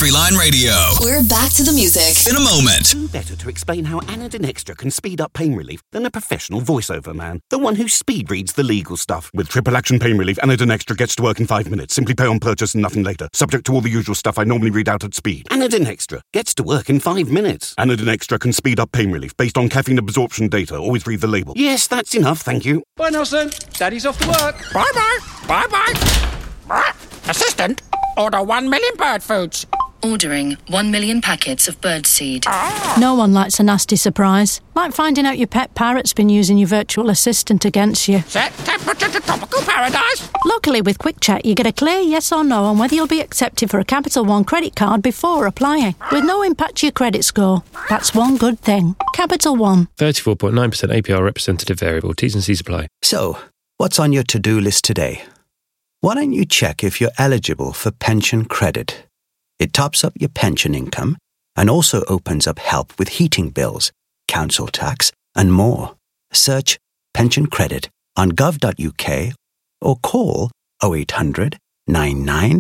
Countryline Radio. We're back to the music In a moment. Who better to explain how Anadin Extra can speed up pain relief than a professional voiceover man? The one who speed reads the legal stuff. With triple action pain relief, Anadin Extra gets to work in 5 minutes. Simply pay on purchase and nothing later. Subject to all the usual stuff I normally read out at speed. Anadin Extra gets to work in 5 minutes. Anadin Extra can speed up pain relief based on caffeine absorption data. Always read the label. Yes, that's enough, thank you. Bye, Nelson. Daddy's off to work. Bye-bye. Bye-bye. Assistant, order 1 million bird foods. Ordering 1 million packets of birdseed. No one likes a nasty surprise. Like finding out your pet parrot's been using your virtual assistant against you. Set temperature to tropical paradise. Luckily, with Quick Check, you get a clear yes or no on whether you'll be accepted for a Capital One credit card before applying, with no impact to your credit score. That's one good thing. Capital One. 34.9% APR representative variable. T's and C's apply. So, what's on your to-do list today? Why don't you check if you're eligible for pension credit? It tops up your pension income and also opens up help with heating bills, council tax, and more. Search pension credit on gov.uk or call 0800 99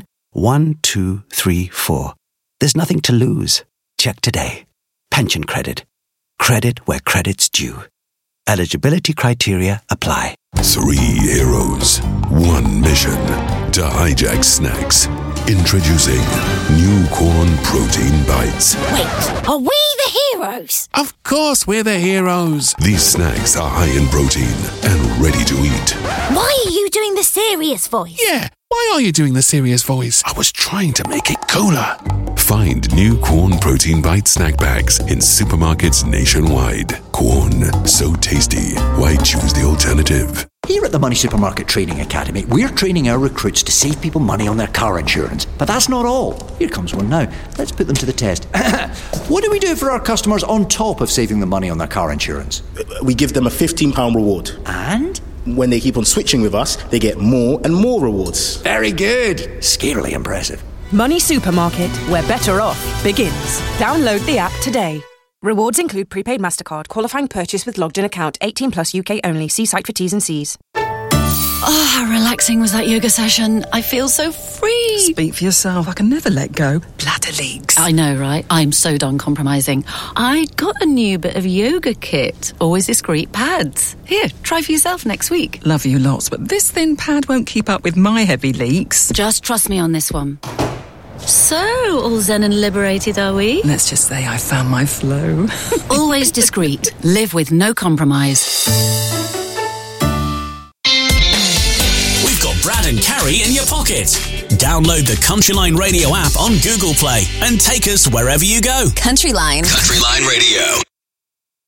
1234. There's nothing to lose. Check today. Pension credit. Credit where credit's due. Eligibility criteria apply. 3 heroes, 1 mission to hijack snacks. Introducing new corn protein bites. Wait, are we the heroes? Of course we're the heroes. These snacks are high in protein and ready to eat. Why are you doing the serious voice? Yeah, why are you doing the serious voice? I was trying to make it cooler. Find new Corn Protein Bite snack bags in supermarkets nationwide. Corn, so tasty. Why choose the alternative? Here at the Money Supermarket Training Academy, we're training our recruits to save people money on their car insurance. But that's not all. Here comes one now. Let's put them to the test. What do we do for our customers on top of saving them money on their car insurance? We give them a £15 reward. And? When they keep on switching with us, they get more and more rewards. Very good. Scarily impressive. Money Supermarket, where better off begins. Download the app today. Rewards include prepaid MasterCard, qualifying purchase with logged in account, 18 plus UK only. See site for T's and C's. Oh, how relaxing was that yoga session. I feel so free. Speak for yourself. I can never let go. Bladder leaks. I know, right? I'm so done compromising. I got a new bit of yoga kit. Always discreet pads. Here, try for yourself next week. Love you lots, but this thin pad won't keep up with my heavy leaks. Just trust me on this one. So, all zen and liberated, are we? Let's just say I found my flow. Always discreet. Live with no compromise. We've got Brad and Carrie in your pocket. Download the Countryline Radio app on Google Play and take us wherever you go. Countryline. Countryline Radio.